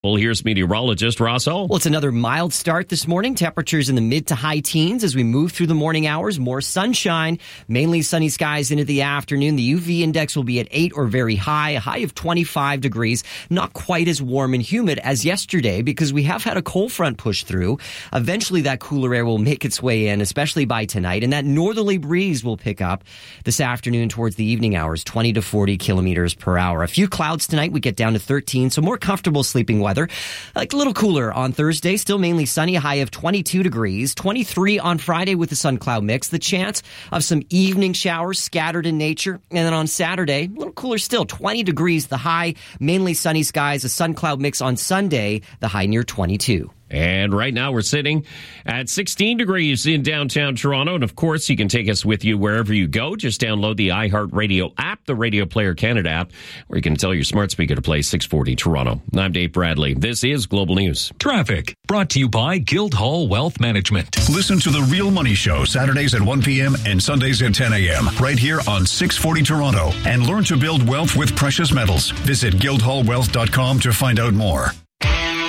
Well, here's meteorologist Ross O. Well, it's another mild start this morning. Temperatures in the mid to high teens as we move through the morning hours. More sunshine, mainly sunny skies into the afternoon. The UV index will be at 8 or very high, a high of 25 degrees. Not quite as warm and humid as yesterday because we have had a cold front push through. Eventually, that cooler air will make its way in, especially by tonight. And that northerly breeze will pick up this afternoon towards the evening hours, 20 to 40 kilometers per hour. A few clouds tonight. We get down to 13, so more comfortable sleeping weather. Like a little cooler on Thursday, still mainly sunny, a high of 22 degrees. 23 on Friday with the sun-cloud mix. The chance of some evening showers scattered in nature. And then on Saturday, a little cooler still, 20 degrees, the high, mainly sunny skies, a sun-cloud mix on Sunday, the high near 22. And right now we're sitting at 16 degrees in downtown Toronto. And of course, you can take us with you wherever you go. Just download the iHeartRadio app, the Radio Player Canada app, where you can tell your smart speaker to play 640 Toronto. I'm Dave Bradley. This is Global News. Traffic brought to you by Guildhall Wealth Management. Listen to The Real Money Show Saturdays at 1 p.m. and Sundays at 10 a.m. right here on 640 Toronto. And learn to build wealth with precious metals. Visit guildhallwealth.com to find out more.